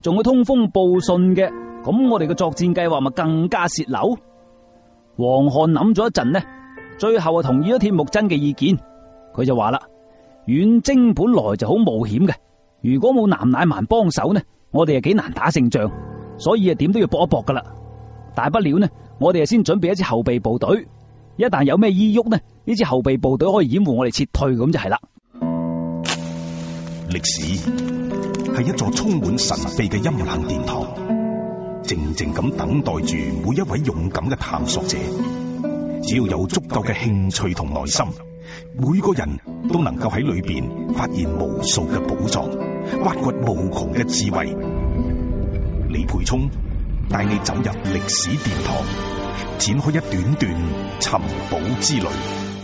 仲會通風報信嘅，咁我哋嘅作戰計劃咪更加洩漏？黃漢諗咗一陣呢，最後啊同意咗鐵木真嘅意見。佢就話啦，遠征本來就好冒險嘅，如果冇南乃曼幫手呢，我哋係幾難打勝仗，所以啊點都要搏一搏噶啦。大不了呢，我哋啊先準備一支後備部隊，一旦有咩依喐呢，呢支後備部隊可以掩護我哋撤退，咁就係啦。 歷史係一座充滿神秘嘅陰冷殿堂，靜靜咁等待住每一位勇敢嘅探索者。只要有足夠嘅興趣同耐心，每個人都能夠喺裏邊發現無數嘅寶藏，挖掘無窮嘅智慧。李培聰帶你走入歷史殿堂，展開一段段尋寶之旅。